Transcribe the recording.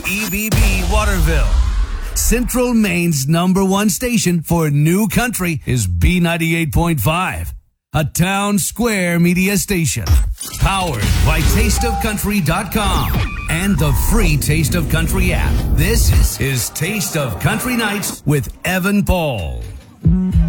EBB Waterville. Central Maine's #1 station for new country is B98.5, a Town Square media station. Powered by tasteofcountry.com and the free Taste of Country app. This is Taste of Country Nights with Evan Paul.